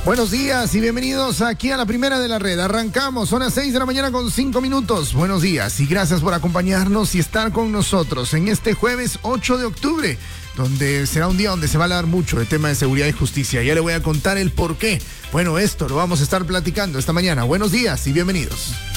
Buenos días y bienvenidos aquí a la primera de la red. Arrancamos, son las 6 de la mañana con 5 minutos. Buenos días y gracias por acompañarnos y estar con nosotros en este jueves 8 de octubre, donde será un día donde se va a hablar mucho de tema de seguridad y justicia. Ya le voy a contar el por qué. Bueno, esto lo vamos a estar platicando esta mañana. Buenos días y bienvenidos.